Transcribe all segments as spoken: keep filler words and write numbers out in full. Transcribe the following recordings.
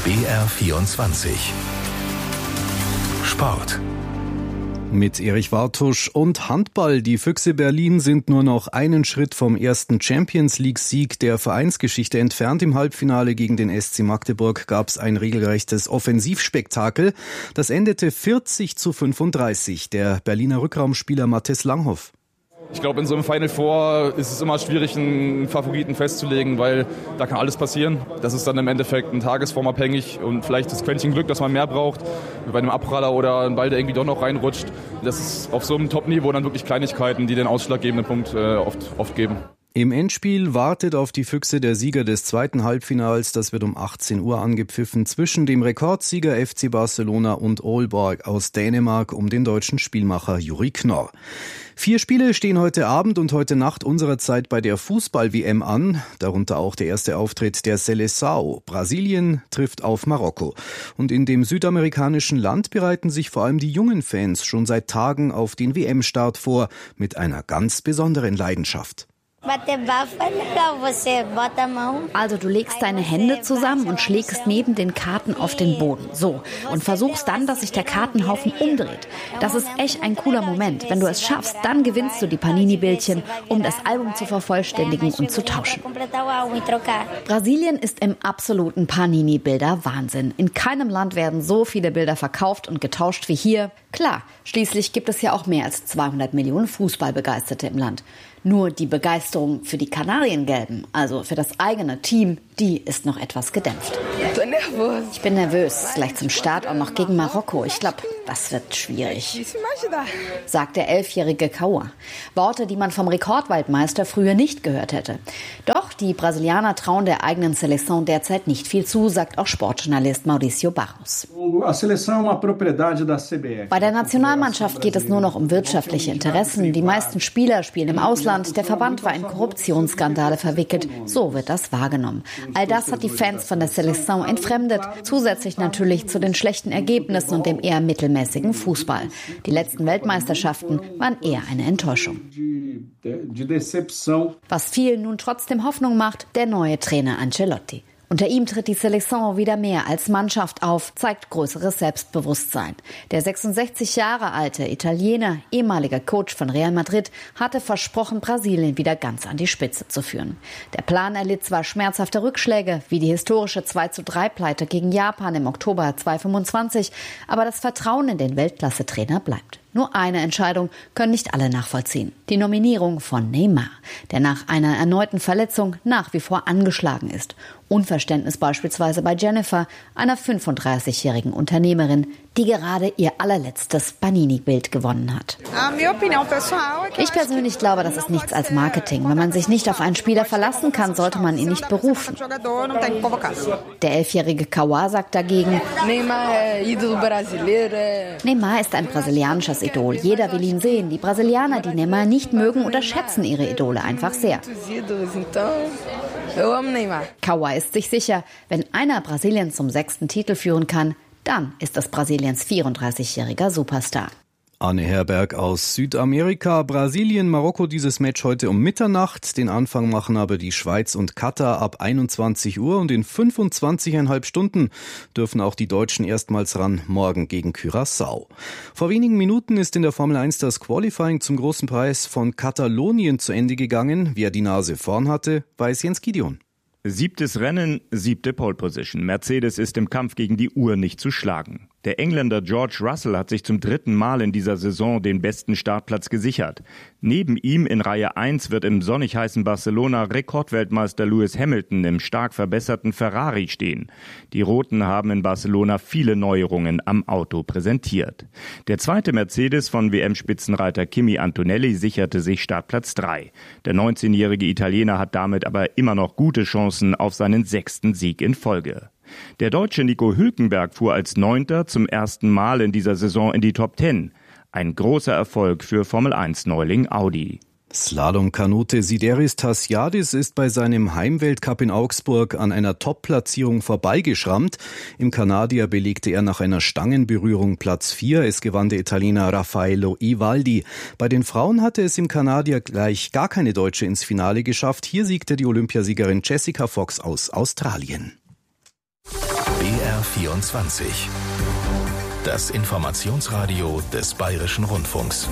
B R vierundzwanzig Sport. Mit Erich Wartusch und Handball. Die Füchse Berlin sind nur noch einen Schritt vom ersten Champions-League-Sieg der Vereinsgeschichte entfernt. Im Halbfinale gegen den S C Magdeburg gab es ein regelrechtes Offensivspektakel. Das endete vierzig zu fünfunddreißig. Der Berliner Rückraumspieler Mathis Langhoff. Ich glaube, in so einem Final Four ist es immer schwierig, einen Favoriten festzulegen, weil da kann alles passieren. Das ist dann im Endeffekt ein Tagesform abhängig und vielleicht das Quäntchen Glück, dass man mehr braucht, bei einem Abpraller oder einem Ball, der irgendwie doch noch reinrutscht. Das ist auf so einem Top-Niveau dann wirklich Kleinigkeiten, die den ausschlaggebenden Punkt äh, oft, oft geben. Im Endspiel wartet auf die Füchse der Sieger des zweiten Halbfinals. Das wird um achtzehn Uhr angepfiffen zwischen dem Rekordsieger F C Barcelona und Aalborg aus Dänemark um den deutschen Spielmacher Juri Knorr. Vier Spiele stehen heute Abend und heute Nacht unserer Zeit bei der Fußball-W M an, darunter auch der erste Auftritt der Seleção. Brasilien trifft auf Marokko. Und in dem südamerikanischen Land bereiten sich vor allem die jungen Fans schon seit Tagen auf den W M-Start vor, mit einer ganz besonderen Leidenschaft. Also du legst deine Hände zusammen und schlägst neben den Karten auf den Boden. So. Und versuchst dann, dass sich der Kartenhaufen umdreht. Das ist echt ein cooler Moment. Wenn du es schaffst, dann gewinnst du die Panini-Bildchen, um das Album zu vervollständigen und zu tauschen. Brasilien ist im absoluten Panini-Bilder-Wahnsinn. In keinem Land werden so viele Bilder verkauft und getauscht wie hier. Klar, schließlich gibt es ja auch mehr als zweihundert Millionen Fußballbegeisterte im Land. Nur die Begeisterung für die Kanariengelben, also für das eigene Team, die ist noch etwas gedämpft. Ich bin nervös, gleich zum Start auch noch gegen Marokko. Ich glaube, das wird schwierig, sagt der elfjährige Kaua. Worte, die man vom Rekordweltmeister früher nicht gehört hätte. Doch die Brasilianer trauen der eigenen Seleção derzeit nicht viel zu, sagt auch Sportjournalist Mauricio Barros. Bei der Nationalmannschaft geht es nur noch um wirtschaftliche Interessen. Die meisten Spieler spielen im Ausland. Der Verband war in Korruptionsskandale verwickelt. So wird das wahrgenommen. All das hat die Fans von der Seleção entfremdet. Zusätzlich natürlich zu den schlechten Ergebnissen und dem eher mittelmäßigen Fußball. Die letzten Weltmeisterschaften waren eher eine Enttäuschung. Was vielen nun trotzdem Hoffnung macht, der neue Trainer Ancelotti. Unter ihm tritt die Seleção wieder mehr als Mannschaft auf, zeigt größeres Selbstbewusstsein. Der sechsundsechzig Jahre alte Italiener, ehemaliger Coach von Real Madrid, hatte versprochen, Brasilien wieder ganz an die Spitze zu führen. Der Plan erlitt zwar schmerzhafte Rückschläge, wie die historische zwei zu drei Pleite gegen Japan im Oktober zweitausendfünfundzwanzig, aber das Vertrauen in den Weltklasse-Trainer bleibt. Nur eine Entscheidung können nicht alle nachvollziehen. Die Nominierung von Neymar, der nach einer erneuten Verletzung nach wie vor angeschlagen ist. Unverständnis beispielsweise bei Jennifer, einer fünfunddreißigjährigen Unternehmerin, die gerade ihr allerletztes Panini-Bild gewonnen hat. Ich persönlich glaube, das ist nichts als Marketing. Wenn man sich nicht auf einen Spieler verlassen kann, sollte man ihn nicht berufen. Der elfjährige Kaua sagt dagegen, Neymar ist ein brasilianisches Idol. Jeder will ihn sehen. Die Brasilianer, die Neymar nicht mögen, unterschätzen ihre Idole einfach sehr. Kaua ist sich sicher, wenn einer Brasilien zum sechsten Titel führen kann, dann ist das Brasiliens vierunddreißigjähriger Superstar. Anne Herberg aus Südamerika. Brasilien, Marokko dieses Match heute um Mitternacht. Den Anfang machen aber die Schweiz und Katar ab einundzwanzig Uhr und in fünfundzwanzig Komma fünf Stunden dürfen auch die Deutschen erstmals ran, morgen gegen Curaçao. Vor wenigen Minuten ist in der Formel eins das Qualifying zum großen Preis von Katalonien zu Ende gegangen. Wer die Nase vorn hatte, weiß Jens Gideon. Siebtes Rennen, siebte Pole Position. Mercedes ist im Kampf gegen die Uhr nicht zu schlagen. Der Engländer George Russell hat sich zum dritten Mal in dieser Saison den besten Startplatz gesichert. Neben ihm in Reihe eins wird im sonnig heißen Barcelona Rekordweltmeister Lewis Hamilton im stark verbesserten Ferrari stehen. Die Roten haben in Barcelona viele Neuerungen am Auto präsentiert. Der zweite Mercedes von W M-Spitzenreiter Kimi Antonelli sicherte sich Startplatz drei. Der neunzehnjährige Italiener hat damit aber immer noch gute Chancen auf seinen sechsten Sieg in Folge. Der Deutsche Nico Hülkenberg fuhr als Neunter zum ersten Mal in dieser Saison in die Top Ten. Ein großer Erfolg für Formel eins Neuling Audi. Slalomkanute Sideris Tassiadis ist bei seinem Heimweltcup in Augsburg an einer Top-Platzierung vorbeigeschrammt. Im Kanadier belegte er nach einer Stangenberührung Platz vier. Es gewann der Italiener Raffaello Ivaldi. Bei den Frauen hatte es im Kanadier gleich gar keine Deutsche ins Finale geschafft. Hier siegte die Olympiasiegerin Jessica Fox aus Australien. B R vierundzwanzig. Das Informationsradio des Bayerischen Rundfunks.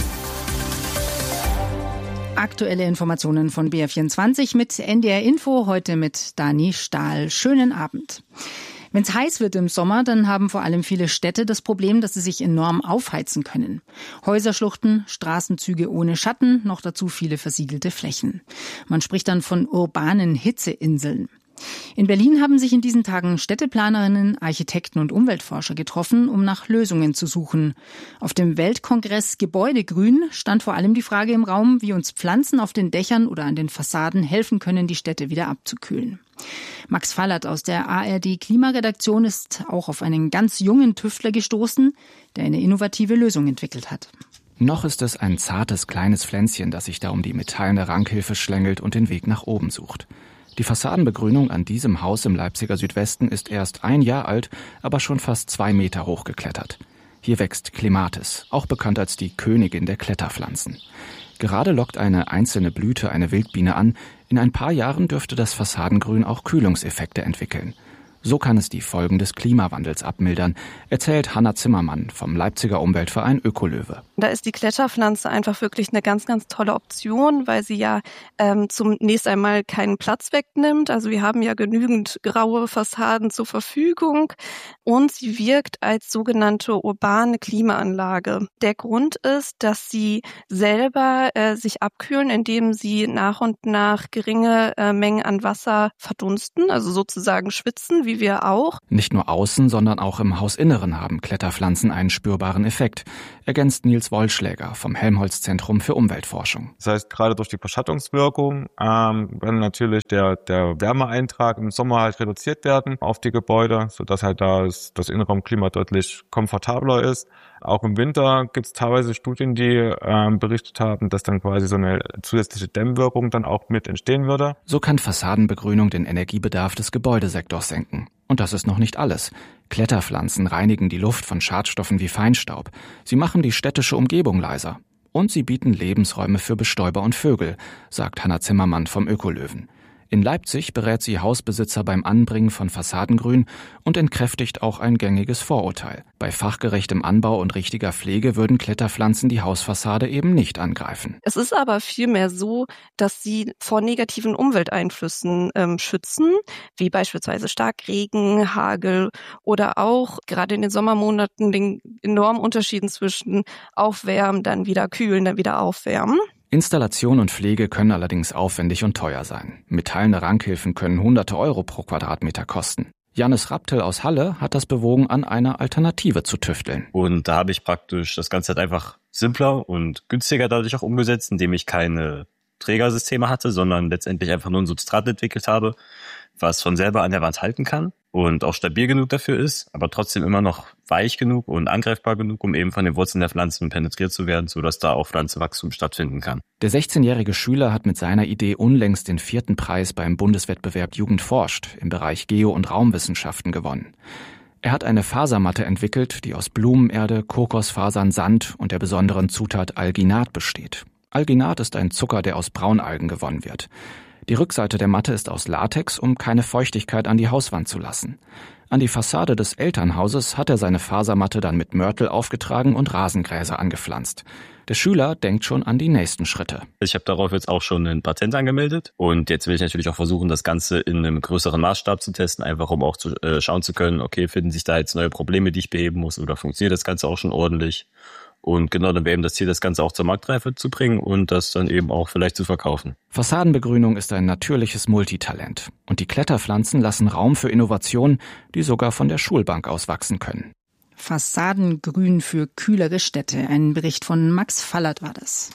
Aktuelle Informationen von B R vierundzwanzig mit N D R Info, heute mit Dani Stahl. Schönen Abend. Wenn es heiß wird im Sommer, dann haben vor allem viele Städte das Problem, dass sie sich enorm aufheizen können. Häuserschluchten, Straßenzüge ohne Schatten, noch dazu viele versiegelte Flächen. Man spricht dann von urbanen Hitzeinseln. In Berlin haben sich in diesen Tagen Städteplanerinnen, Architekten und Umweltforscher getroffen, um nach Lösungen zu suchen. Auf dem Weltkongress Gebäudegrün stand vor allem die Frage im Raum, wie uns Pflanzen auf den Dächern oder an den Fassaden helfen können, die Städte wieder abzukühlen. Max Fallert aus der A R D-Klimaredaktion ist auch auf einen ganz jungen Tüftler gestoßen, der eine innovative Lösung entwickelt hat. Noch ist es ein zartes kleines Pflänzchen, das sich da um die metallene Rankhilfe schlängelt und den Weg nach oben sucht. Die Fassadenbegrünung an diesem Haus im Leipziger Südwesten ist erst ein Jahr alt, aber schon fast zwei Meter hoch geklettert. Hier wächst Clematis, auch bekannt als die Königin der Kletterpflanzen. Gerade lockt eine einzelne Blüte eine Wildbiene an. In ein paar Jahren dürfte das Fassadengrün auch Kühlungseffekte entwickeln. So kann es die Folgen des Klimawandels abmildern, erzählt Hanna Zimmermann vom Leipziger Umweltverein Ökolöwe. Da ist die Kletterpflanze einfach wirklich eine ganz, ganz tolle Option, weil sie ja ähm, zunächst einmal keinen Platz wegnimmt. Also wir haben ja genügend graue Fassaden zur Verfügung und sie wirkt als sogenannte urbane Klimaanlage. Der Grund ist, dass sie selber äh, sich abkühlen, indem sie nach und nach geringe äh, Mengen an Wasser verdunsten, also sozusagen schwitzen, wie wir auch. Nicht nur außen, sondern auch im Hausinneren haben Kletterpflanzen einen spürbaren Effekt, ergänzt Nils Wollschläger vom Helmholtz-Zentrum für Umweltforschung. Das heißt, gerade durch die Verschattungswirkung ähm, kann natürlich der, der Wärmeeintrag im Sommer halt reduziert werden auf die Gebäude, sodass halt da das Innenraumklima deutlich komfortabler ist. Auch im Winter gibt es teilweise Studien, die ähm, berichtet haben, dass dann quasi so eine zusätzliche Dämmwirkung dann auch mit entstehen würde. So kann Fassadenbegrünung den Energiebedarf des Gebäudesektors senken. Und das ist noch nicht alles. Kletterpflanzen reinigen die Luft von Schadstoffen wie Feinstaub. Sie machen die städtische Umgebung leiser. Und sie bieten Lebensräume für Bestäuber und Vögel, sagt Hanna Zimmermann vom Ökolöwen. In Leipzig berät sie Hausbesitzer beim Anbringen von Fassadengrün und entkräftigt auch ein gängiges Vorurteil. Bei fachgerechtem Anbau und richtiger Pflege würden Kletterpflanzen die Hausfassade eben nicht angreifen. Es ist aber vielmehr so, dass sie vor negativen Umwelteinflüssen ähm, schützen, wie beispielsweise Starkregen, Hagel oder auch gerade in den Sommermonaten den enormen Unterschieden zwischen Aufwärmen, dann wieder kühlen, dann wieder aufwärmen. Installation und Pflege können allerdings aufwendig und teuer sein. Metallene Rankhilfen können hunderte Euro pro Quadratmeter kosten. Jannis Raptel aus Halle hat das bewogen, an einer Alternative zu tüfteln. Und da habe ich praktisch das Ganze halt einfach simpler und günstiger dadurch auch umgesetzt, indem ich keine Trägersysteme hatte, sondern letztendlich einfach nur ein Substrat entwickelt habe, was von selber an der Wand halten kann und auch stabil genug dafür ist, aber trotzdem immer noch weich genug und angreifbar genug, um eben von den Wurzeln der Pflanzen penetriert zu werden, sodass da auch Pflanzenwachstum stattfinden kann. Der sechzehnjährige Schüler hat mit seiner Idee unlängst den vierten Preis beim Bundeswettbewerb Jugend forscht im Bereich Geo- und Raumwissenschaften gewonnen. Er hat eine Fasermatte entwickelt, die aus Blumenerde, Kokosfasern, Sand und der besonderen Zutat Alginat besteht. Alginat ist ein Zucker, der aus Braunalgen gewonnen wird. Die Rückseite der Matte ist aus Latex, um keine Feuchtigkeit an die Hauswand zu lassen. An die Fassade des Elternhauses hat er seine Fasermatte dann mit Mörtel aufgetragen und Rasengräser angepflanzt. Der Schüler denkt schon an die nächsten Schritte. Ich habe darauf jetzt auch schon ein Patent angemeldet und jetzt will ich natürlich auch versuchen, das Ganze in einem größeren Maßstab zu testen, einfach um auch zu, äh, schauen zu können, okay, finden sich da jetzt neue Probleme, die ich beheben muss oder funktioniert das Ganze auch schon ordentlich? Und genau, dann wäre eben das Ziel, das Ganze auch zur Marktreife zu bringen und das dann eben auch vielleicht zu verkaufen. Fassadenbegrünung ist ein natürliches Multitalent. Und die Kletterpflanzen lassen Raum für Innovationen, die sogar von der Schulbank aus wachsen können. Fassadengrün für kühlere Städte. Ein Bericht von Max Fallert war das.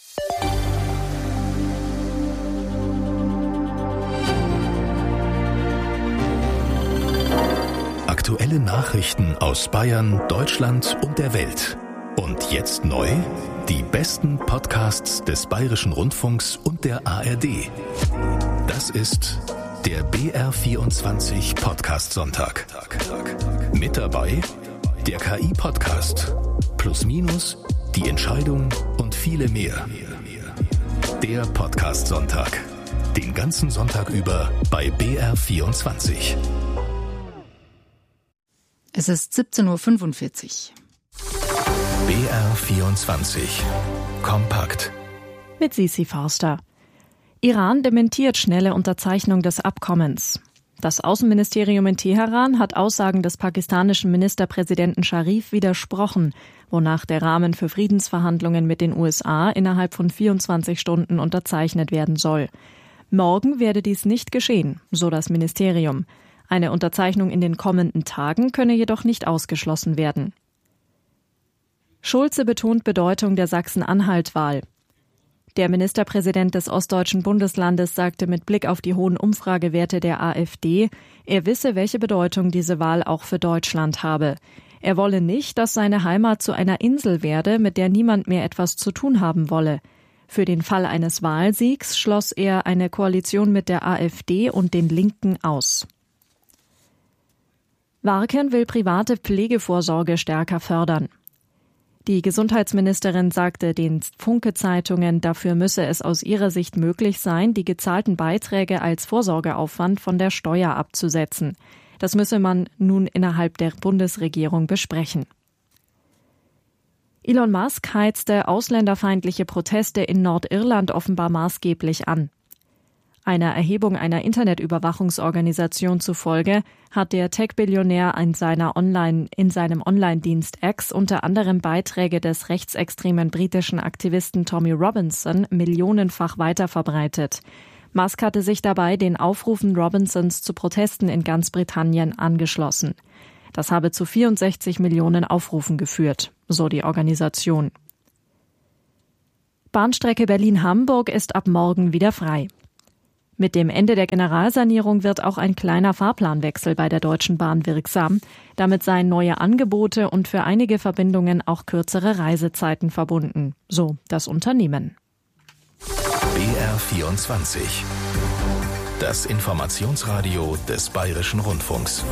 Aktuelle Nachrichten aus Bayern, Deutschland und der Welt. Und jetzt neu, die besten Podcasts des Bayerischen Rundfunks und der A R D. Das ist der B R vierundzwanzig Podcast Sonntag. Mit dabei der K I-Podcast, Plus Minus, die Entscheidung und viele mehr. Der Podcast Sonntag. Den ganzen Sonntag über bei B R vierundzwanzig. Es ist siebzehn Uhr fünfundvierzig. B R vierundzwanzig. Kompakt. Mit Sisi Forster. Iran dementiert schnelle Unterzeichnung des Abkommens. Das Außenministerium in Teheran hat Aussagen des pakistanischen Ministerpräsidenten Scharif widersprochen, wonach der Rahmen für Friedensverhandlungen mit den U S A innerhalb von vierundzwanzig Stunden unterzeichnet werden soll. Morgen werde dies nicht geschehen, so das Ministerium. Eine Unterzeichnung in den kommenden Tagen könne jedoch nicht ausgeschlossen werden. Schulze betont Bedeutung der Sachsen-Anhalt-Wahl. Der Ministerpräsident des ostdeutschen Bundeslandes sagte mit Blick auf die hohen Umfragewerte der AfD, er wisse, welche Bedeutung diese Wahl auch für Deutschland habe. Er wolle nicht, dass seine Heimat zu einer Insel werde, mit der niemand mehr etwas zu tun haben wolle. Für den Fall eines Wahlsiegs schloss er eine Koalition mit der AfD und den Linken aus. Warken will private Pflegevorsorge stärker fördern. Die Gesundheitsministerin sagte den Funke-Zeitungen, dafür müsse es aus ihrer Sicht möglich sein, die gezahlten Beiträge als Vorsorgeaufwand von der Steuer abzusetzen. Das müsse man nun innerhalb der Bundesregierung besprechen. Elon Musk heizte ausländerfeindliche Proteste in Nordirland offenbar maßgeblich an. Einer Erhebung einer Internetüberwachungsorganisation zufolge hat der Tech-Billionär in, seiner Online, in seinem Online-Dienst X unter anderem Beiträge des rechtsextremen britischen Aktivisten Tommy Robinson millionenfach weiterverbreitet. Musk hatte sich dabei den Aufrufen Robinsons zu Protesten in ganz Britannien angeschlossen. Das habe zu vierundsechzig Millionen Aufrufen geführt, so die Organisation. Bahnstrecke Berlin-Hamburg ist ab morgen wieder frei. Mit dem Ende der Generalsanierung wird auch ein kleiner Fahrplanwechsel bei der Deutschen Bahn wirksam. Damit seien neue Angebote und für einige Verbindungen auch kürzere Reisezeiten verbunden, so das Unternehmen. B R vierundzwanzig. Das Informationsradio des Bayerischen Rundfunks.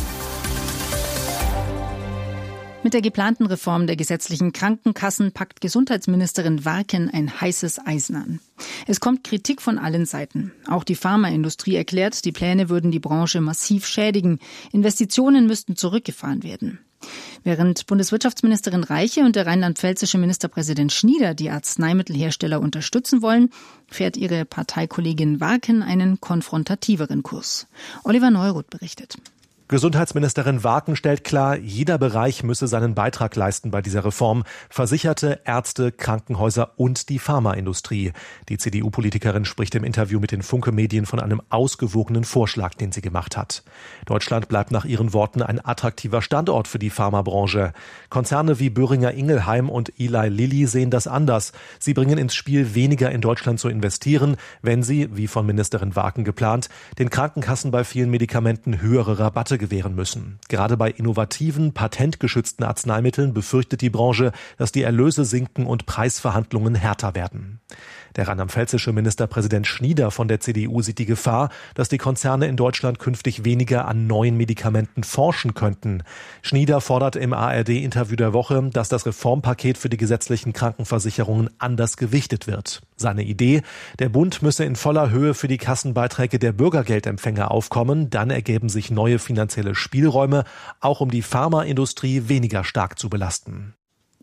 Mit der geplanten Reform der gesetzlichen Krankenkassen packt Gesundheitsministerin Warken ein heißes Eisen an. Es kommt Kritik von allen Seiten. Auch die Pharmaindustrie erklärt, die Pläne würden die Branche massiv schädigen. Investitionen müssten zurückgefahren werden. Während Bundeswirtschaftsministerin Reiche und der rheinland-pfälzische Ministerpräsident Schnieder die Arzneimittelhersteller unterstützen wollen, fährt ihre Parteikollegin Warken einen konfrontativeren Kurs. Oliver Neuroth berichtet. Gesundheitsministerin Warken stellt klar, jeder Bereich müsse seinen Beitrag leisten bei dieser Reform. Versicherte, Ärzte, Krankenhäuser und die Pharmaindustrie. Die C D U-Politikerin spricht im Interview mit den Funke-Medien von einem ausgewogenen Vorschlag, den sie gemacht hat. Deutschland bleibt nach ihren Worten ein attraktiver Standort für die Pharmabranche. Konzerne wie Boehringer Ingelheim und Eli Lilly sehen das anders. Sie bringen ins Spiel, weniger in Deutschland zu investieren, wenn sie, wie von Ministerin Warken geplant, den Krankenkassen bei vielen Medikamenten höhere Rabatte gewähren müssen. Gerade bei innovativen, patentgeschützten Arzneimitteln befürchtet die Branche, dass die Erlöse sinken und Preisverhandlungen härter werden. Der rheinland-pfälzische Ministerpräsident Schnieder von der C D U sieht die Gefahr, dass die Konzerne in Deutschland künftig weniger an neuen Medikamenten forschen könnten. Schnieder fordert im A R D-Interview der Woche, dass das Reformpaket für die gesetzlichen Krankenversicherungen anders gewichtet wird. Seine Idee: Der Bund müsse in voller Höhe für die Kassenbeiträge der Bürgergeldempfänger aufkommen, dann ergeben sich neue finanzielle Spielräume, auch um die Pharmaindustrie weniger stark zu belasten.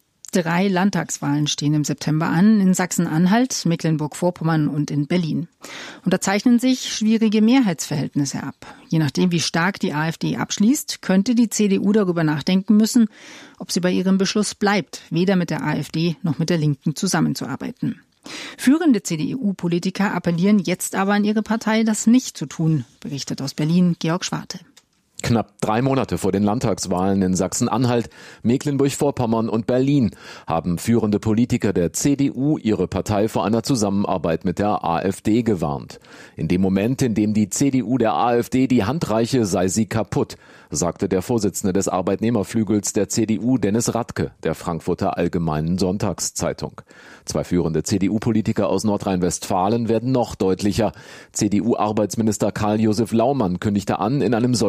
Drei Landtagswahlen stehen im September an, in Sachsen-Anhalt, Mecklenburg-Vorpommern und in Berlin. Und da zeichnen sich schwierige Mehrheitsverhältnisse ab. Je nachdem, wie stark die AfD abschließt, könnte die C D U darüber nachdenken müssen, ob sie bei ihrem Beschluss bleibt, weder mit der AfD noch mit der Linken zusammenzuarbeiten. Führende C D U-Politiker appellieren jetzt aber an ihre Partei, das nicht zu tun, berichtet aus Berlin Georg Schwarte. Knapp drei Monate vor den Landtagswahlen in Sachsen-Anhalt, Mecklenburg-Vorpommern und Berlin haben führende Politiker der C D U ihre Partei vor einer Zusammenarbeit mit der AfD gewarnt. In dem Moment, in dem die C D U der AfD die Hand reiche, sei sie kaputt, sagte der Vorsitzende des Arbeitnehmerflügels der C D U, Dennis Radke, der Frankfurter Allgemeinen Sonntagszeitung. Zwei führende C D U-Politiker aus Nordrhein-Westfalen werden noch deutlicher. C D U-Arbeitsminister Karl-Josef Laumann kündigte an, in einem solchen Fall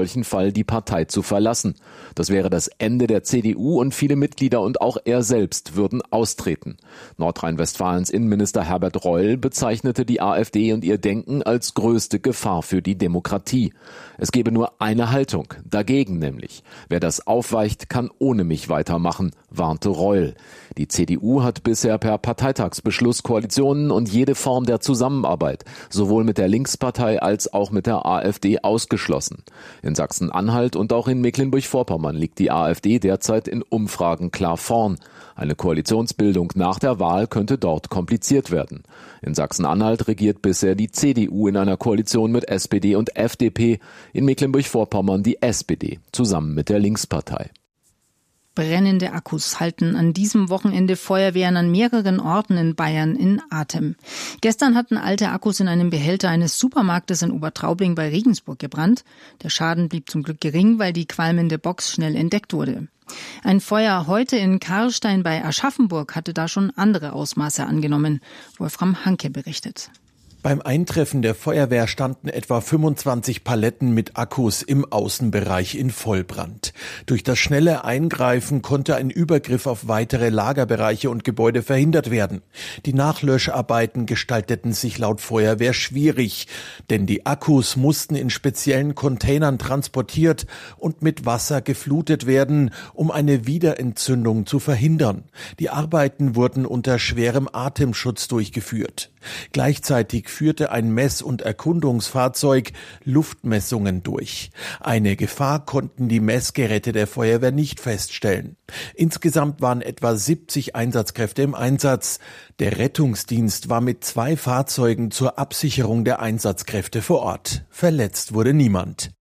Annal die Partei zu verlassen. Das wäre das Ende der C D U und viele Mitglieder und auch er selbst würden austreten. Nordrhein-Westfalens Innenminister Herbert Reul bezeichnete die AfD und ihr Denken als größte Gefahr für die Demokratie. Es gebe nur eine Haltung, dagegen nämlich. Wer das aufweicht, kann ohne mich weitermachen, warnte Reul. Die C D U hat bisher per Parteitagsbeschluss Koalitionen und jede Form der Zusammenarbeit, sowohl mit der Linkspartei als auch mit der AfD, ausgeschlossen. In Sachsen-Anhalt und auch in Mecklenburg-Vorpommern liegt die AfD derzeit in Umfragen klar vorn. Eine Koalitionsbildung nach der Wahl könnte dort kompliziert werden. In Sachsen-Anhalt regiert bisher die C D U in einer Koalition mit S P D und F D P, in Mecklenburg-Vorpommern die S P D, zusammen mit der Linkspartei. Brennende Akkus halten an diesem Wochenende Feuerwehren an mehreren Orten in Bayern in Atem. Gestern hatten alte Akkus in einem Behälter eines Supermarktes in Obertraubling bei Regensburg gebrannt. Der Schaden blieb zum Glück gering, weil die qualmende Box schnell entdeckt wurde. Ein Feuer heute in Karlstein bei Aschaffenburg hatte da schon andere Ausmaße angenommen. Wolfram Hanke berichtet. Beim Eintreffen der Feuerwehr standen etwa fünfundzwanzig Paletten mit Akkus im Außenbereich in Vollbrand. Durch das schnelle Eingreifen konnte ein Übergriff auf weitere Lagerbereiche und Gebäude verhindert werden. Die Nachlöscharbeiten gestalteten sich laut Feuerwehr schwierig, denn die Akkus mussten in speziellen Containern transportiert und mit Wasser geflutet werden, um eine Wiederentzündung zu verhindern. Die Arbeiten wurden unter schwerem Atemschutz durchgeführt. Gleichzeitig führte ein Mess- und Erkundungsfahrzeug Luftmessungen durch. Eine Gefahr konnten die Messgeräte der Feuerwehr nicht feststellen. Insgesamt waren etwa siebzig Einsatzkräfte im Einsatz. Der Rettungsdienst war mit zwei Fahrzeugen zur Absicherung der Einsatzkräfte vor Ort. Verletzt wurde niemand.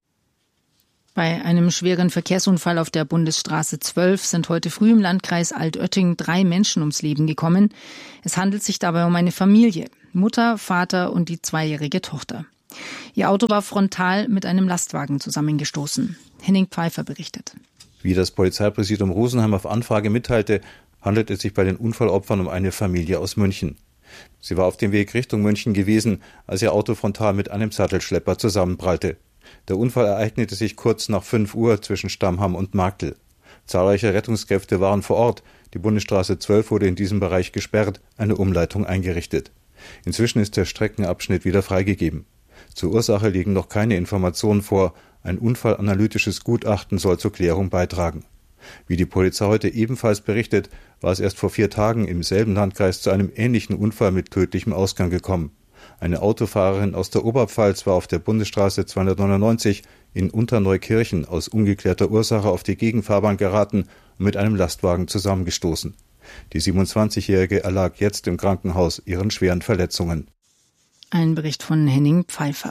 Bei einem schweren Verkehrsunfall auf der Bundesstraße zwölf sind heute früh im Landkreis Altötting drei Menschen ums Leben gekommen. Es handelt sich dabei um eine Familie, Mutter, Vater und die zweijährige Tochter. Ihr Auto war frontal mit einem Lastwagen zusammengestoßen. Henning Pfeiffer berichtet. Wie das Polizeipräsidium Rosenheim auf Anfrage mitteilte, handelt es sich bei den Unfallopfern um eine Familie aus München. Sie war auf dem Weg Richtung München gewesen, als ihr Auto frontal mit einem Sattelschlepper zusammenprallte. Der Unfall ereignete sich kurz nach fünf Uhr zwischen Stammham und Marktl. Zahlreiche Rettungskräfte waren vor Ort. Die Bundesstraße zwölf wurde in diesem Bereich gesperrt, eine Umleitung eingerichtet. Inzwischen ist der Streckenabschnitt wieder freigegeben. Zur Ursache liegen noch keine Informationen vor. Ein unfallanalytisches Gutachten soll zur Klärung beitragen. Wie die Polizei heute ebenfalls berichtet, war es erst vor vier Tagen im selben Landkreis zu einem ähnlichen Unfall mit tödlichem Ausgang gekommen. Eine Autofahrerin aus der Oberpfalz war auf der Bundesstraße zweihundertneunundneunzig in Unterneukirchen aus ungeklärter Ursache auf die Gegenfahrbahn geraten und mit einem Lastwagen zusammengestoßen. Die siebenundzwanzigjährige erlag jetzt im Krankenhaus ihren schweren Verletzungen. Ein Bericht von Henning Pfeiffer.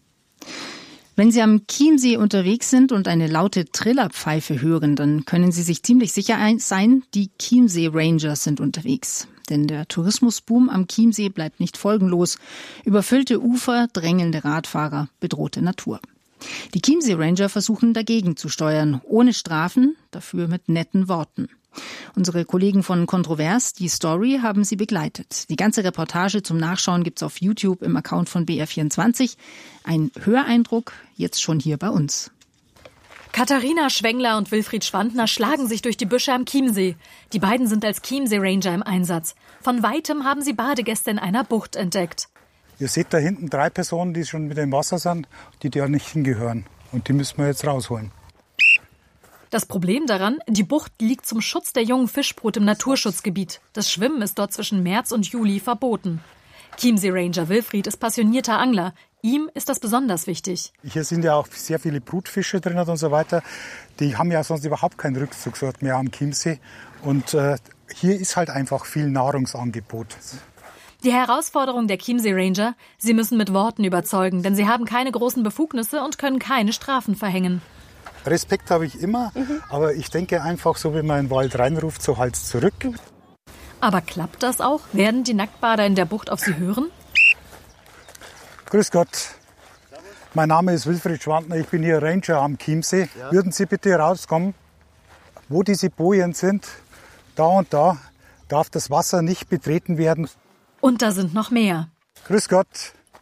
Wenn Sie am Chiemsee unterwegs sind und eine laute Trillerpfeife hören, dann können Sie sich ziemlich sicher sein, die Chiemsee Rangers sind unterwegs. Denn der Tourismusboom am Chiemsee bleibt nicht folgenlos. Überfüllte Ufer, drängelnde Radfahrer, bedrohte Natur. Die Chiemsee Ranger versuchen dagegen zu steuern, ohne Strafen, dafür mit netten Worten. Unsere Kollegen von Kontrovers, die Story, haben sie begleitet. Die ganze Reportage zum Nachschauen gibt's auf YouTube im Account von B R vierundzwanzig. Ein Höreindruck jetzt schon hier bei uns. Katharina Schwengler und Wilfried Schwandner schlagen sich durch die Büsche am Chiemsee. Die beiden sind als Chiemsee Ranger im Einsatz. Von Weitem haben sie Badegäste in einer Bucht entdeckt. Ihr seht da hinten drei Personen, die schon mit dem Wasser sind, die da nicht hingehören. Und die müssen wir jetzt rausholen. Das Problem daran, die Bucht liegt zum Schutz der jungen Fischbrut im Naturschutzgebiet. Das Schwimmen ist dort zwischen März und Juli verboten. Chiemsee Ranger Wilfried ist passionierter Angler. Ihm ist das besonders wichtig. Hier sind ja auch sehr viele Brutfische drin und so weiter. Die haben ja sonst überhaupt keinen Rückzugsort mehr am Chiemsee. Und äh, hier ist halt einfach viel Nahrungsangebot. Die Herausforderung der Chiemsee Ranger: Sie müssen mit Worten überzeugen, denn sie haben keine großen Befugnisse und können keine Strafen verhängen. Respekt habe ich immer, mhm. aber ich denke einfach, so wie man in den Wald reinruft, so halt's zurück. Aber klappt das auch? Werden die Nacktbader in der Bucht auf sie hören? Grüß Gott, mein Name ist Wilfried Schwandner, ich bin hier Ranger am Chiemsee. Ja. Würden Sie bitte rauskommen, wo diese Bojen sind? Da und da darf das Wasser nicht betreten werden. Und da sind noch mehr. Grüß Gott,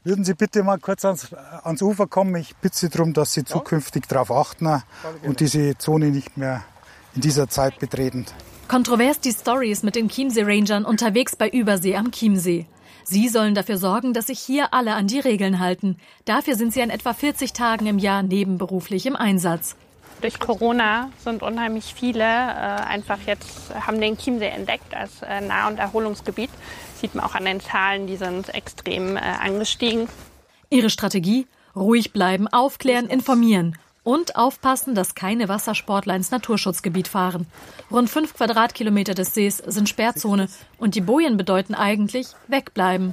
Würden Sie bitte mal kurz ans, ans Ufer kommen? Ich bitte Sie darum, dass Sie zukünftig darauf achten und diese Zone nicht mehr in dieser Zeit betreten. Kontrovers die Stories mit den Chiemsee Rangern unterwegs bei Übersee am Chiemsee. Sie sollen dafür sorgen, dass sich hier alle an die Regeln halten. Dafür sind sie an etwa vierzig Tagen im Jahr nebenberuflich im Einsatz. Durch Corona sind unheimlich viele äh, einfach jetzt, haben den Chiemsee entdeckt als äh, Nah- und Erholungsgebiet. Sieht man auch an den Zahlen, die sind extrem äh, angestiegen. Ihre Strategie? Ruhig bleiben, aufklären, informieren. Und aufpassen, dass keine Wassersportler ins Naturschutzgebiet fahren. Rund fünf Quadratkilometer des Sees sind Sperrzone. Und die Bojen bedeuten eigentlich wegbleiben.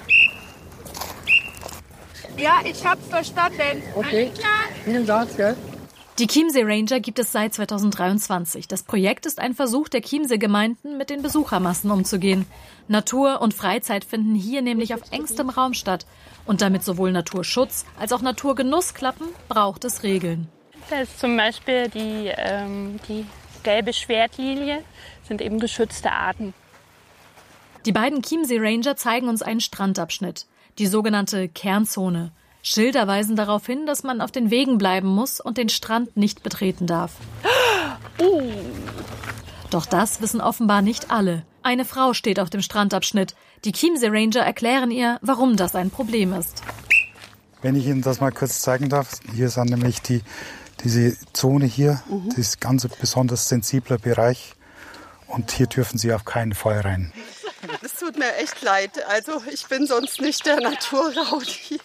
Ja, ich hab's verstanden. Okay, vielen Dank. Gell? Die Chiemsee Ranger gibt es seit zweitausenddreiundzwanzig. Das Projekt ist ein Versuch der Chiemsee-Gemeinden, mit den Besuchermassen umzugehen. Natur und Freizeit finden hier nämlich auf engstem Raum statt. Und damit sowohl Naturschutz als auch Naturgenuss klappen, braucht es Regeln. Das ist zum Beispiel die, ähm, die gelbe Schwertlilie, sind eben geschützte Arten. Die beiden Chiemsee Ranger zeigen uns einen Strandabschnitt, die sogenannte Kernzone. Schilder weisen darauf hin, dass man auf den Wegen bleiben muss und den Strand nicht betreten darf. Uh. Doch das wissen offenbar nicht alle. Eine Frau steht auf dem Strandabschnitt. Die Chiemsee Ranger erklären ihr, warum das ein Problem ist. Wenn ich Ihnen das mal kurz zeigen darf, hier sind nämlich die, diese Zone hier, mhm. das ist ganz ein besonders sensibler Bereich und hier dürfen Sie auf keinen Fall rein. Das tut mir echt leid, also ich bin sonst nicht der Naturraudi.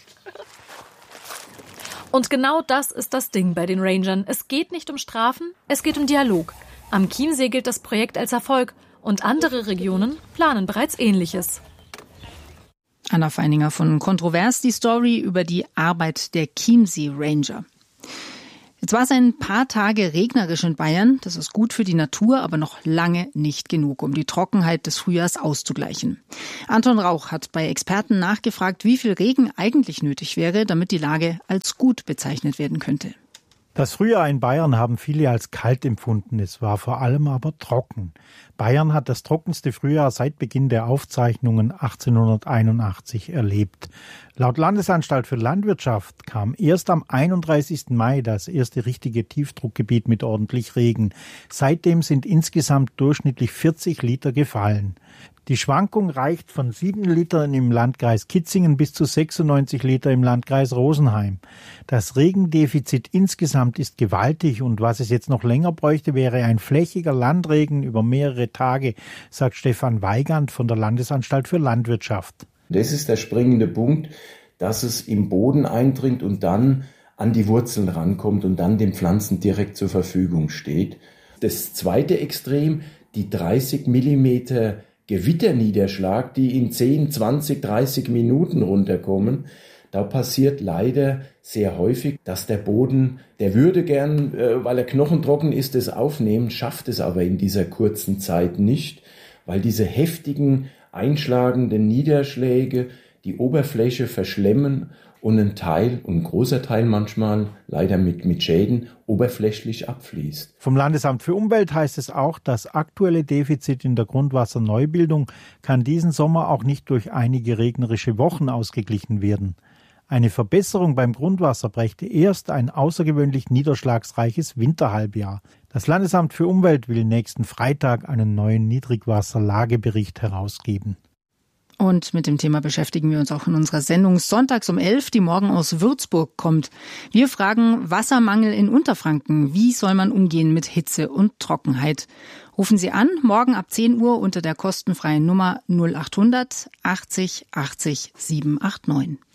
Und genau das ist das Ding bei den Rangern. Es geht nicht um Strafen, es geht um Dialog. Am Chiemsee gilt das Projekt als Erfolg und andere Regionen planen bereits Ähnliches. Anna Feininger von Kontrovers, die Story über die Arbeit der Chiemsee Ranger. Jetzt war es ein paar Tage regnerisch in Bayern. Das ist gut für die Natur, aber noch lange nicht genug, um die Trockenheit des Frühjahrs auszugleichen. Anton Rauch hat bei Experten nachgefragt, wie viel Regen eigentlich nötig wäre, damit die Lage als gut bezeichnet werden könnte. Das Frühjahr in Bayern haben viele als kalt empfunden. Es war vor allem aber trocken. Bayern hat das trockenste Frühjahr seit Beginn der Aufzeichnungen achtzehnhunderteinundachtzig erlebt. Laut Landesanstalt für Landwirtschaft kam erst am einunddreißigsten Mai das erste richtige Tiefdruckgebiet mit ordentlich Regen. Seitdem sind insgesamt durchschnittlich vierzig Liter gefallen. Die Schwankung reicht von sieben Litern im Landkreis Kitzingen bis zu sechsundneunzig Liter im Landkreis Rosenheim. Das Regendefizit insgesamt ist gewaltig und was es jetzt noch länger bräuchte, wäre ein flächiger Landregen über mehrere Tage, sagt Stefan Weigand von der Landesanstalt für Landwirtschaft. Das ist der springende Punkt, dass es im Boden eindringt und dann an die Wurzeln rankommt und dann den Pflanzen direkt zur Verfügung steht. Das zweite Extrem, die dreißig Millimeter Gewitterniederschlag, die in zehn, zwanzig, dreißig Minuten runterkommen. Da passiert leider sehr häufig, dass der Boden, der würde gern, weil er knochentrocken ist, es aufnehmen, schafft es aber in dieser kurzen Zeit nicht, weil diese heftigen, einschlagenden Niederschläge die Oberfläche verschlemmen und ein Teil, und ein großer Teil manchmal, leider mit, mit Schäden, oberflächlich abfließt. Vom Landesamt für Umwelt heißt es auch, das aktuelle Defizit in der Grundwasserneubildung kann diesen Sommer auch nicht durch einige regnerische Wochen ausgeglichen werden. Eine Verbesserung beim Grundwasser brächte erst ein außergewöhnlich niederschlagsreiches Winterhalbjahr. Das Landesamt für Umwelt will nächsten Freitag einen neuen Niedrigwasserlagebericht herausgeben. Und mit dem Thema beschäftigen wir uns auch in unserer Sendung sonntags um elf, die morgen aus Würzburg kommt. Wir fragen Wassermangel in Unterfranken. Wie soll man umgehen mit Hitze und Trockenheit? Rufen Sie an, morgen ab zehn Uhr unter der kostenfreien Nummer null achthundert achtzig achtzig siebenhundertneunundachtzig.